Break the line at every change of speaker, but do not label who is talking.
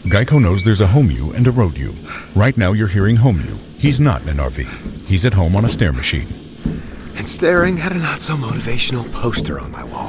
Geico knows there's a home you and a road you. Right now you're hearing home you. He's not in an RV. He's at home on a stair machine.
And staring at a not-so-motivational poster on my wall.